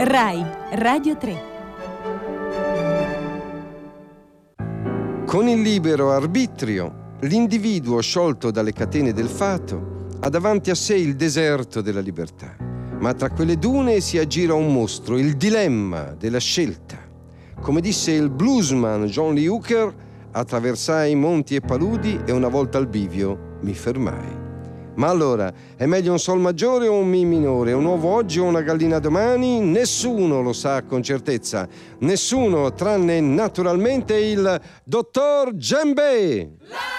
Rai Radio 3. Con il libero arbitrio, l'individuo sciolto dalle catene del fato ha davanti a sé il deserto della libertà. Ma tra quelle dune si aggira un mostro, il dilemma della scelta. Come disse il bluesman John Lee Hooker, attraversai monti e paludi e una volta al bivio mi fermai. Ma allora, è meglio un sol maggiore o un mi minore, un uovo oggi o una gallina domani? Nessuno lo sa con certezza. Nessuno, tranne naturalmente il dottor Djembe.